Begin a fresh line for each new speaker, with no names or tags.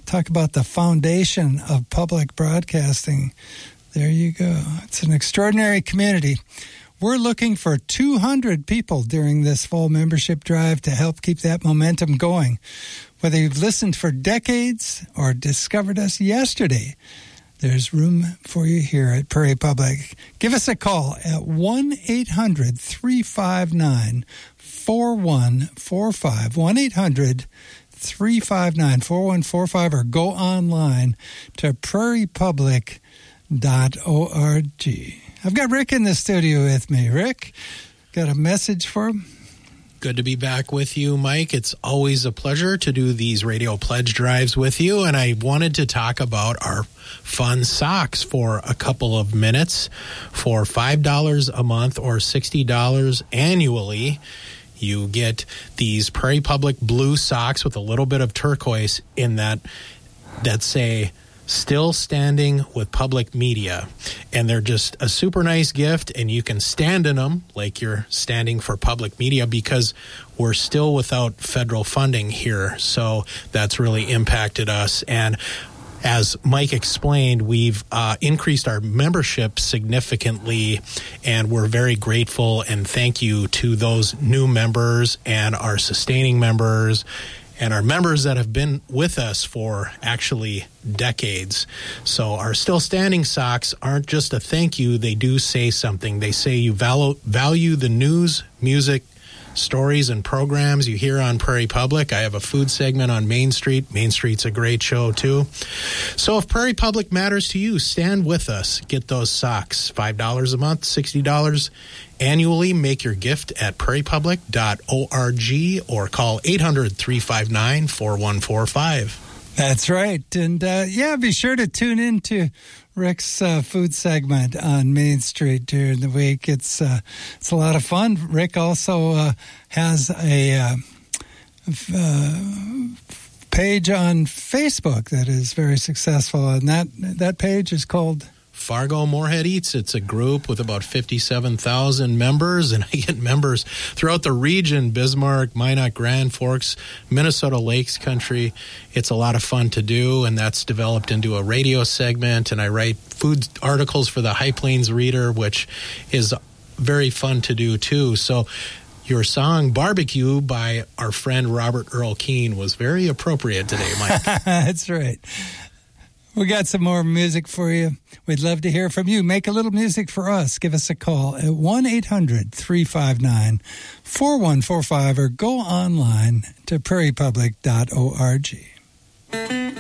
Talk about the foundation of public broadcasting. There you go. It's an extraordinary community. We're looking for 200 people during this fall membership drive to help keep that momentum going. Whether you've listened for decades or discovered us yesterday, there's room for you here at Prairie Public. Give us a call at 1-800-359-4145, 1-800-359-4145, or go online to prairiepublic.org. I've got Rick in the studio with me. Rick, got a message for him?
Good to be back with you, Mike. It's always a pleasure to do these radio pledge drives with you, and I wanted to talk about our fun socks for a couple of minutes. For $5 a month or $60 annually, you get these Prairie Public blue socks with a little bit of turquoise in that say Still Standing with Public Media, and they're just a super nice gift, and you can stand in them like you're standing for public media, because we're still without federal funding here, so that's really impacted us. And as Mike explained, we've increased our membership significantly, and we're very grateful, and thank you to those new members and our sustaining members and our members that have been with us for actually decades. So our Still Standing socks aren't just a thank you. They do say something. They say you value the news, music, stories, and programs you hear on Prairie Public. I have a food segment on Main Street. Main Street's a great show, too. So if Prairie Public matters to you, stand with us. Get those socks. $5 a month, $60 annually. Make your gift at prairiepublic.org or call 800-359-4145.
That's right. And, be sure to tune in to Rick's food segment on Main Street during the week. It's a lot of fun. Rick also has a page on Facebook that is very successful, and that page is called
Fargo Moorhead Eats. It's a group with about 57,000 members, and I get members throughout the region: Bismarck, Minot, Grand Forks, Minnesota Lakes Country. It's a lot of fun to do, and that's developed into a radio segment, and I write food articles for the High Plains Reader, which is very fun to do too. So your song Barbecue by our friend Robert Earl Keane was very appropriate today, Mike.
That's right. We got some more music for you. We'd love to hear from you. Make a little music for us. Give us a call at 1-800-359-4145 or go online to prairiepublic.org.